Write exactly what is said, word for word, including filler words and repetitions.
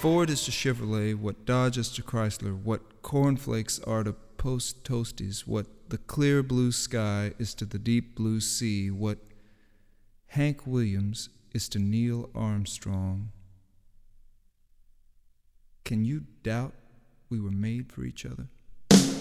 Ford is to Chevrolet what Dodge is to Chrysler, what cornflakes are to Post Toasties, what the clear blue sky is to the deep blue sea, what Hank Williams is to Neil Armstrong. Can you doubt we were made for each other?